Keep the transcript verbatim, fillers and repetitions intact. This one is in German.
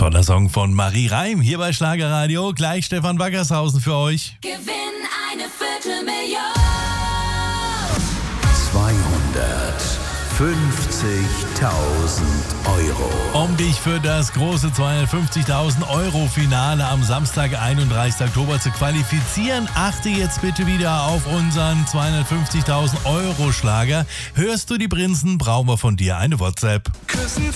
Toller Song von Marie Reim hier bei Schlagerradio. Gleich Stefan Wackershausen für euch. Gewinn eine Viertelmillion. zweihundertfünfzigtausend Euro. Um dich für das große zweihundertfünfzigtausend Euro Finale am Samstag, einunddreißigsten Oktober zu qualifizieren, achte jetzt bitte wieder auf unseren zweihundertfünfzigtausend Euro Schlager. Hörst du die Prinzen, brauchen wir von dir eine WhatsApp. Küssen